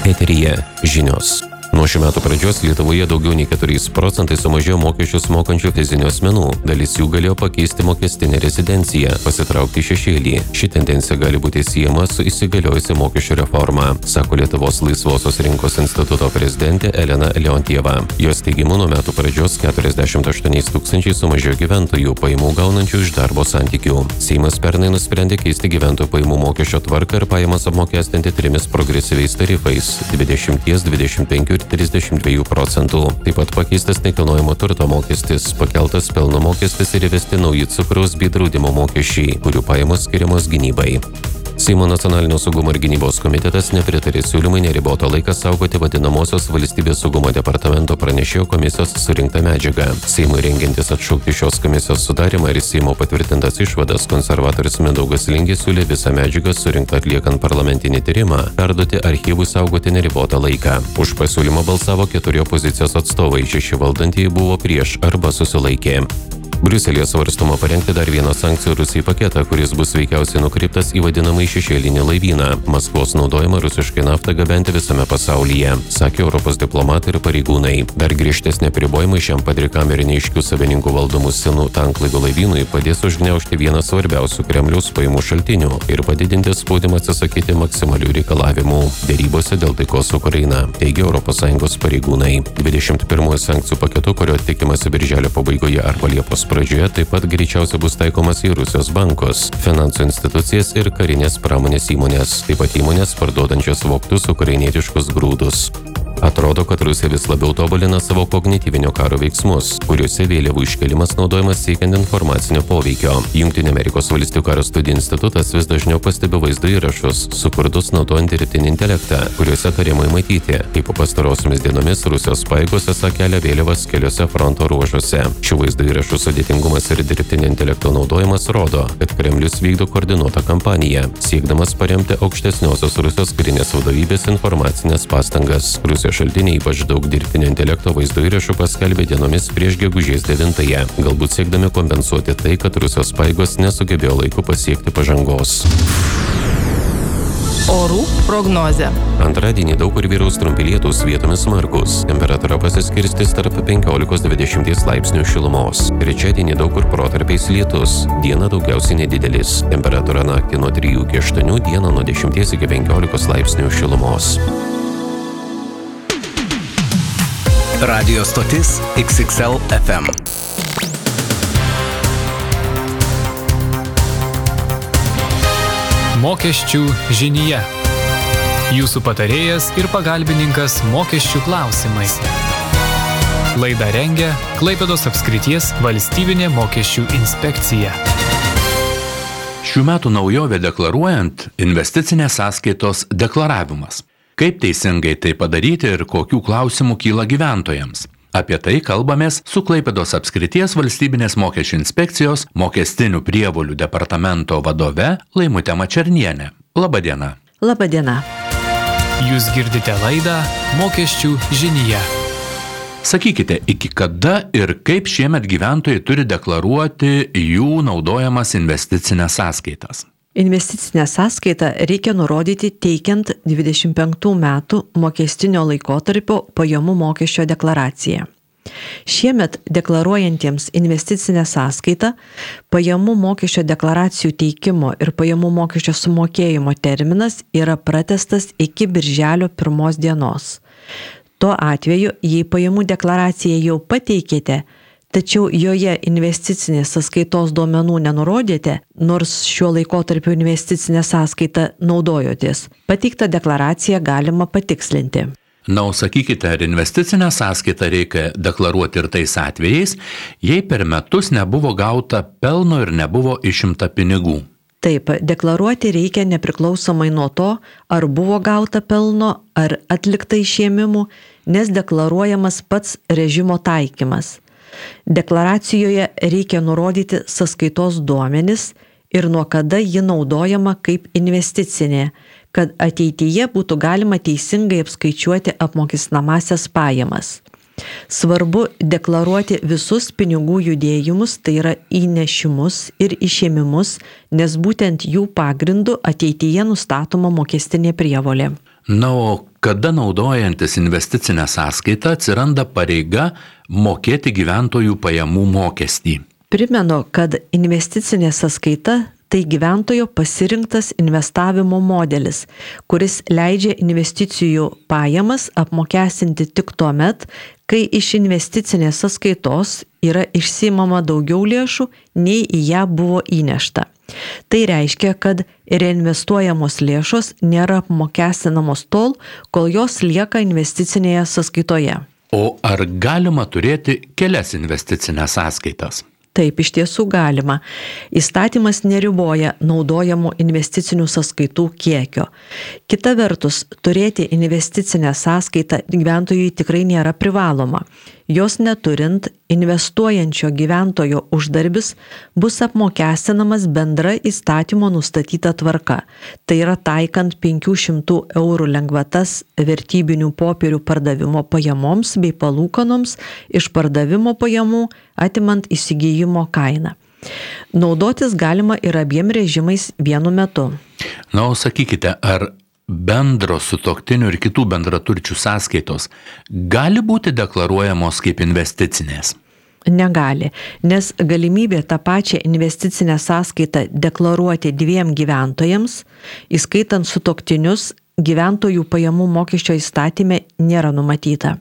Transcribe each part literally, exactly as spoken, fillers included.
Eteryje žinios. Nuo šių metų pradžios Lietuvoje daugiau nei keturiais procentais sumažėjo mokesčius mokančių fizinių asmenų. Dalis jų galėjo pakeisti mokestinę rezidenciją, pasitraukti į šešėlį. Ši tendencija gali būti siejama su įsigaliojusia mokesčių reforma, sako Lietuvos laisvosios rinkos instituto prezidentė Elena Leontieva. Jos teigimu, nuo metų pradžios keturiasdešimt aštuoniais tūkstančiais sumažėjo gyventojų pajamų gaunančių iš darbo santykių. Seimas pernai nusprendė keisti gyventojų pajamų mokesčio tvarką ir pajamas apmokestinti trimis progresyviais tarifais – dvidešimt, dvidešimt penki ir trisdešimt dva procentų. Taip pat pakeistas nekilnojamo turto mokestis, pakeltas pelno mokestis ir įvesti nauji cukraus bei draudimo mokesčiai, kurių pajamos skiriamos gynybai. Seimo nacionalinio saugumo ir gynybos komitetas nepritarė siūlymui neribotą laiką saugoti vadinamosios valstybės saugumo departamento pranešėjo komisijos surinktą medžiagą. Seimui rengiantis atšaukti šios komisijos sudarimą ir Seimo patvirtintas išvadas, konservatorius Mindaugas Lingis siūlė visą medžiagą surinktą atliekant parlamentinį tyrimą perduoti archyvui saugoti neribotą laiką. Už pasiūlymą balsavo keturi opozicijos atstovai, šeši valdantieji buvo prieš arba susilaikė. Briuselyje svarstoma parengti dar vieną sankcijų Rusijai paketą, kuris bus veikiausiai nukreiptas į vadinamąjį šešėlinį laivyną, Maskvos naudojimą rusiškai naftą gabenti visame pasaulyje, sakė Europos diplomatai ir pareigūnai. Dar griežtesnė apribojimai šiam padrikam ir neaiškių savininkų valdomų senų tanklaivių laivynui padės užgniaužti vieną svarbiausių Kremliaus pajamų šaltinių ir padidinti spaudimą atsisakyti maksimalių reikalavimų derybose dėl taikos su Ukraina, teigia Europos Sąjungos pareigūnai. dvidešimt pirmuoju sankcijų paketu, kurio tikimasi birželio pabaigoje arba Liepos pradžioje, taip pat greičiausiai bus taikomas į Rusijos bankus, finansų institucijas ir karinės pramonės įmonės, taip pat įmonės parduodančios vogtus ukrainietiškus grūdus. Atrodo, kad Rusija vis labiau tobulina savo kognityvinio karo veiksmus, kuriuose vėliavų iškelimas naudojamas siekiant informacinio poveikio. Jungtinių Amerikos valstijų karo studijų institutas vis dažniau pastebi vaizdo įrašus, sukurtus naudojant dirbtinį intelektą, kuriuose tariamai matyti, kaip po pastarosiomis dienomis Rusijos pajėgos esą kelia vėliavas keliose fronto ruožuose. Šių vaizdo įrašų sudėtingumas ir dirbtinio intelekto naudojimas rodo, kad Kremlius vykdo koordinuotą kampaniją, siekdamas paremti aukštesniosios Rusijos karinės vadovybės informacinės pastangas. Rusijos šaltiniai ypač daug dirbtinio intelekto vaizdo įrašų paskelbė dienomis prieš gegužės devintąją, galbūt siekdami kompensuoti tai, kad Rusijos pajėgos nesugebėjo laiku pasiekti pažangos. Orų prognozė. Antradienį daug kur vyraus trumpi lietūs, vietomis smarkūs. Temperatūra pasiskirstys tarp penkiolikos dvidešimties laipsnių šilumos. Trečiadienį daug kur protarpiais lietus. Diena daugiausiai nedidelis. Temperatūra naktį nuo trijų iki aštuonių, dieną nuo dešimties iki penkiolikos laipsnių šilumos. Radio stotis X X L F M. Mokesčių žinyje. Jūsų patarėjas ir pagalbininkas mokesčių klausimais. Laidą rengia Klaipėdos apskrities valstybinė mokesčių inspekcija. Šių metų naujovė deklaruojant investicinės sąskaitos deklaravimas. Kaip teisingai tai padaryti ir kokių klausimų kyla gyventojams? Apie tai kalbamės su Klaipėdos apskrities valstybinės mokesčių inspekcijos mokestinių prievolių departamento vadove Laimute Mačerniene. Labadiena. Labadiena. Jūs girdite laidą Mokesčių žinyje. Sakykite, iki kada ir kaip šiemet gyventojai turi deklaruoti jų naudojamas investicinės sąskaitas? Investicinę sąskaitą reikia nurodyti teikiant dvidešimt penktų metų mokestinio laikotarpio pajamų mokesčio deklaraciją. Šiemet deklaruojantiems investicinę sąskaitą pajamų mokesčio deklaracijų teikimo ir pajamų mokesčio sumokėjimo terminas yra pratęstas iki birželio pirmos dienos. Tuo atveju, jei pajamų deklaraciją jau pateikėte, tačiau joje investicinės sąskaitos duomenų nenurodėte, nors šiuo laikotarpiu investicinę sąskaitą naudojotės, pateiktą deklaraciją galima patikslinti. Na, o sakykite, ar investicinę sąskaitą reikia deklaruoti ir tais atvejais, jei per metus nebuvo gauta pelno ir nebuvo išimta pinigų? Taip, deklaruoti reikia nepriklausomai nuo to, ar buvo gauta pelno, ar atlikta išėmimų, nes deklaruojamas pats režimo taikymas. Deklaracijoje reikia nurodyti sąskaitos duomenis ir nuo kada ji naudojama kaip investicinė, kad ateityje būtų galima teisingai apskaičiuoti apmokestinamąsias pajamas. Svarbu deklaruoti visus pinigų judėjimus, tai yra įnešimus ir išėmimus, nes būtent jų pagrindu ateityje nustatoma mokestinė prievolė. Na, o kada naudojantis investicinę sąskaitą atsiranda pareiga mokėti gyventojų pajamų mokestį? Primenu, kad investicinė sąskaita tai gyventojo pasirinktas investavimo modelis, kuris leidžia investicijų pajamas apmokestinti tik tuo met, kai iš investicinės sąskaitos yra išsiimama daugiau lėšų, nei į ją buvo įnešta. Tai reiškia, kad reinvestuojamos lėšos nėra apmokestinamos tol, kol jos lieka investicinėje sąskaitoje. O ar galima turėti kelias investicinės sąskaitas? Taip, iš tiesų galima. Įstatymas neriboja naudojamų investicinių sąskaitų kiekio. Kita vertus, turėti investicinę sąskaitą gyventojui tikrai nėra privaloma. Jos neturint, investuojančio gyventojo uždarbis bus apmokestinamas bendra įstatymo nustatyta tvarka. Tai yra taikant penkių šimtų eurų lengvatas vertybinių popierių pardavimo pajamoms bei palūkanoms iš pardavimo pajamų, atimant įsigijimo kainą. Naudotis galima ir abiem režimais vienu metu. Na, o sakykite, ar bendros sutuoktinių ir kitų bendraturčių sąskaitos gali būti deklaruojamos kaip investicinės? Negali, nes galimybė tą pačią investicinę sąskaitą deklaruoti dviem gyventojams, įskaitant sutuoktinius, gyventojų pajamų mokesčio įstatyme nėra numatyta.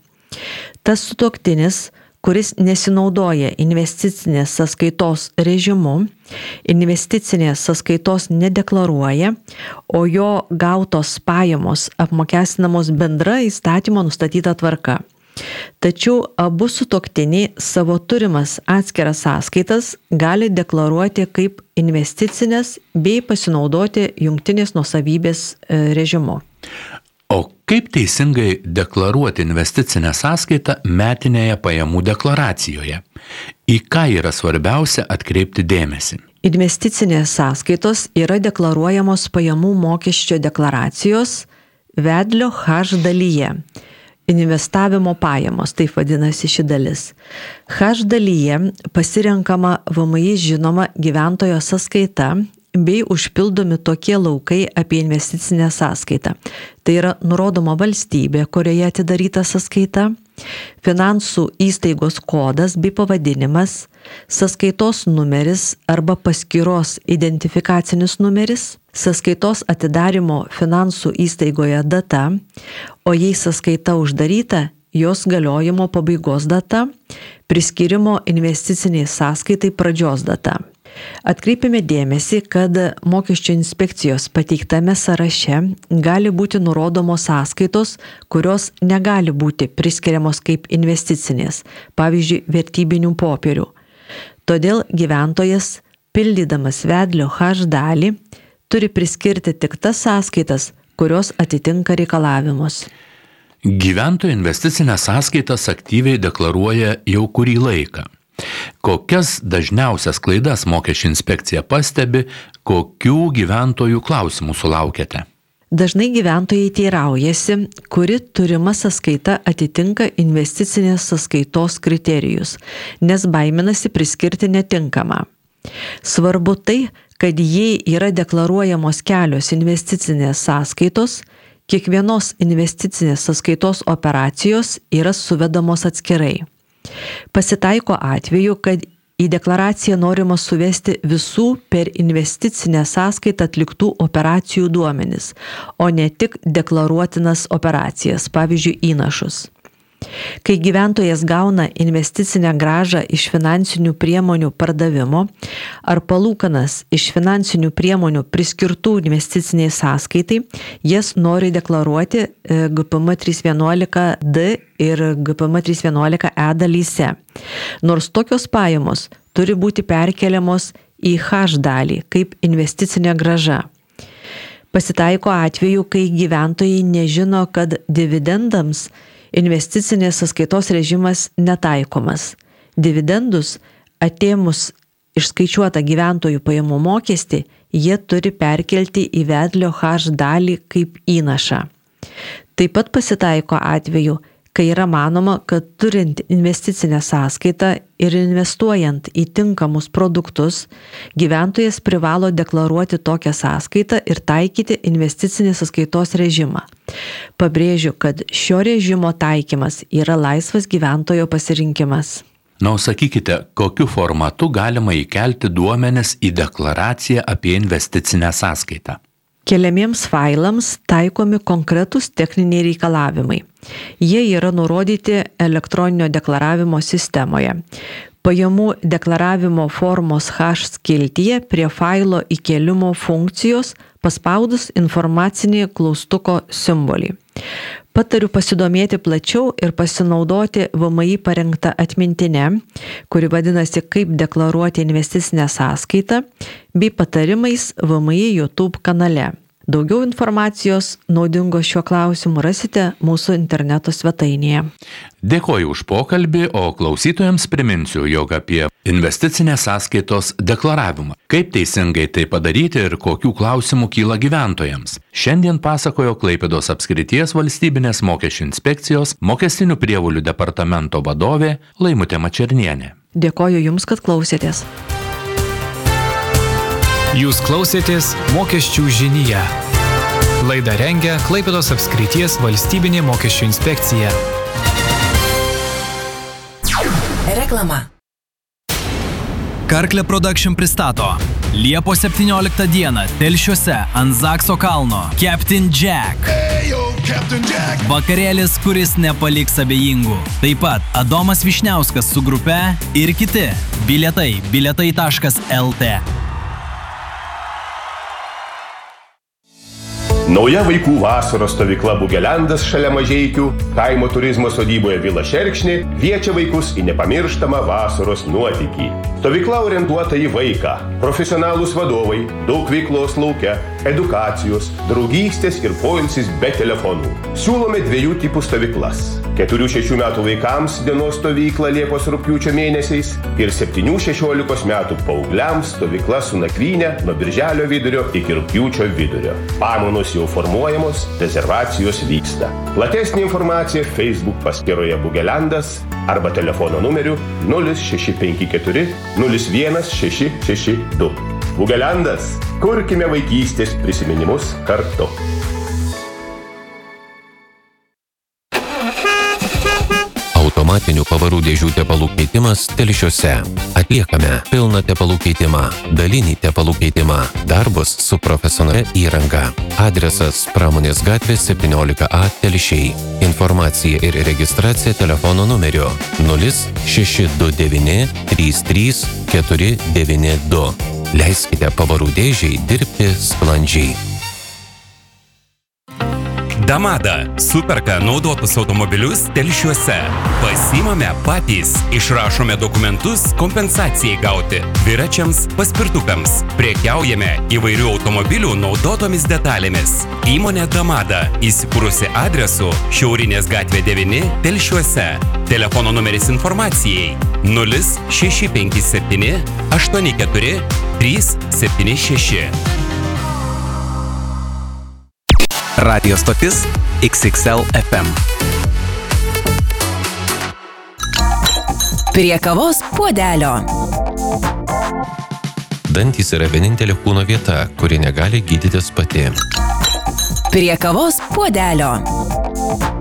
Tas sutuoktinis, kuris nesinaudoja investicinės sąskaitos režimu, investicinės sąskaitos nedeklaruoja, o jo gautos pajamos apmokestinamos bendra įstatymo nustatyta tvarka. Tačiau abu sutuoktiniai savo turimas atskiras sąskaitas gali deklaruoti kaip investicinės bei pasinaudoti jungtinės nuosavybės režimu. O kaip teisingai deklaruoti investicinę sąskaitą metinėje pajamų deklaracijoje? Į ką yra svarbiausia atkreipti dėmesį? Investicinės sąskaitos yra deklaruojamos pajamų mokesčio deklaracijos vedlio H dalyje. Investavimo pajamos, taip vadinasi ši dalis. H dalyje pasirenkama V M I žinoma gyventojo sąskaita bei užpildomi tokie laukai apie investicinę sąskaitą. Tai yra nurodoma valstybė, kurioje atidaryta sąskaita, finansų įstaigos kodas bei pavadinimas, sąskaitos numeris arba paskyros identifikacinis numeris, sąskaitos atidarymo finansų įstaigoje data, o jei sąskaita uždaryta, jos galiojimo pabaigos data, priskyrimo investiciniai sąskaitai pradžios data. Atkreipime dėmesį, kad mokesčių inspekcijos pateiktame sąraše gali būti nurodomos sąskaitos, kurios negali būti priskiriamos kaip investicinės, pavyzdžiui, vertybinių popierių. Todėl gyventojas, pildydamas vedlio H dalį, turi priskirti tik tas sąskaitas, kurios atitinka reikalavimus. Gyventojų investicinės sąskaitas aktyviai deklaruoja jau kurį laiką. Kokias dažniausias klaidas mokesčių inspekcija pastebi, kokių gyventojų klausimų sulaukiate? Dažnai gyventojai teiraujasi, kuri turima sąskaita atitinka investicinės sąskaitos kriterijus, nes baiminasi priskirti netinkamą. Svarbu tai, kad jei yra deklaruojamos kelios investicinės sąskaitos, kiekvienos investicinės sąskaitos operacijos yra suvedamos atskirai. Pasitaiko atveju, kad į deklaraciją norima suvesti visų per investicinę sąskaitą atliktų operacijų duomenis, o ne tik deklaruotinas operacijas, pavyzdžiui, įnašus. Kai gyventojas gauna investicinę grąžą iš finansinių priemonių pardavimo ar palūkanas iš finansinių priemonių priskirtų investiciniai sąskaitai, jas nori deklaruoti G P M trys vienuolika D ir G P M trys vienuolika E dalyse. Nors tokios pajamos turi būti perkeliamos į H dalį kaip investicinė grąža. Pasitaiko atveju, kai gyventojai nežino, kad dividendams investicinės sąskaitos režimas netaikomas. Dividendus atėmus išskaičiuotą gyventojų pajamų mokestį, jie turi perkelti į vedlio H dalį kaip įnašą. Taip pat pasitaiko atveju, kai yra manoma, kad turint investicinę sąskaitą ir investuojant į tinkamus produktus, gyventojas privalo deklaruoti tokią sąskaitą ir taikyti investicinės sąskaitos režimą. Pabrėžiu, kad šio režimo taikymas yra laisvas gyventojo pasirinkimas. Na, sakykite, kokiu formatu galima įkelti duomenis į deklaraciją apie investicinę sąskaitą? Keliamiems failams taikomi konkretūs techniniai reikalavimai. Jie yra nurodyti elektroninio deklaravimo sistemoje. Pajamų deklaravimo formos H skiltyje prie failo įkėlimo funkcijos paspaudus informacinį klaustuko simbolį. Patariu pasidomėti plačiau ir pasinaudoti V M I parengtą atmintinę, kuri vadinasi Kaip deklaruoti investicinę sąskaitą, bei patarimais V M I YouTube kanale. Daugiau informacijos naudingos šiuo klausimu rasite mūsų interneto svetainėje. Dėkoju už pokalbį, o klausytojams priminsiu, jog apie investicinės sąskaitos deklaravimą, kaip teisingai tai padaryti ir kokių klausimų kyla gyventojams. Šiandien pasakojo Klaipėdos apskrities valstybinės mokesčių inspekcijos mokestinių prievolių departamento vadovė Laimutė Mačernienė. Dėkoju Jums, kad klausėtės. Jūs klausėtės Mokesčių žinyje. Laidą rengia Klaipėdos apskrities valstybinė mokesčių inspekcija. Reklama. Karklė Production pristato Liepos septynioliktą dieną Telšiuose ant Zakso kalno Captain Jack. Vakarėlis, kuris nepaliks abejingų. Taip pat Adomas Višniauskas su grupe ir kiti. Bilietai bilietai taškas L T. Nauja vaikų vasaros stovykla Bugelendas šalia Mažeikių, kaimo turizmo sodyboje Vila Šerkšnė kviečia vaikus į nepamirštamą vasaros nuotykį. Stovykla orientuota į vaiką, profesionalūs vadovai, daug veiklos lauke, edukacijos, draugystės ir poilsis be telefonų. Siūlome dviejų tipų stovyklas. keturių šešių metų vaikams dienos stovykla Liepos rugpjūčio mėnesiais ir septynių šešiolikos metų paaugliams stovykla su nakvyne nuo birželio vidurio iki rugpjūčio vidurio. Pamainos jau formuojamos, rezervacijos vyksta. Platesnė informacija Facebook paskyroje Bugelendas arba telefono numeriu nulis šeši penki keturi nulis vienas šeši šeši du. Bugelendas. Kurkime vaikystės prisiminimus kartu. Automatinių pavarų dėžių tepalų keitimas Telšiuose. Atliekame pilną tepalų keitimą, dalinį tepalų keitimą, darbus su profesionalia įranga. Adresas Pramonės gatvė septyniolika A Telšiai. Informacija ir registracija telefono numeriu nulis šeši du devyni trys trys keturi devyni du. Leiskite pavarų dėžiai dirbti sklandžiai. Damada superka naudotus automobilius Telšiuose. Pasiimame patys, išrašome dokumentus kompensacijai gauti dviračiams, paspirtukams. Prekiaujame įvairių automobilių naudotomis detalėmis. Įmonė Damada įsikūrusi adresu Šiaurinės gatvė devyni Telšiuose. Telefono numeris informacijai nulis šeši penki septyni aštuoni keturi trys septyni šeši. Radio stotis X X L F M. Prie kavos puodelio. Dantys yra vienintelė kūno vieta, kuri negali gydytis pati. Prie kavos puodelio.